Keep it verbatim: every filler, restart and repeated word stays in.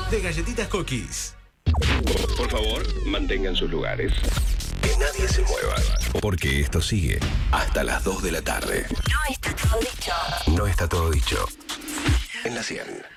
de Galletitas Cookies. Por favor, mantengan sus lugares. Que nadie se mueva, porque esto sigue hasta las dos de la tarde. No está todo dicho. No está todo dicho. En la cien.